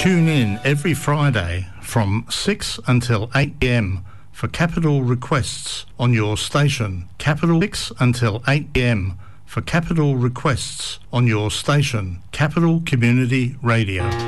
Tune in every Friday from 6 until 8 p.m. for Capital Requests on your station. Capital 6 until 8 p.m. for Capital Requests on your station. Capital Community Radio.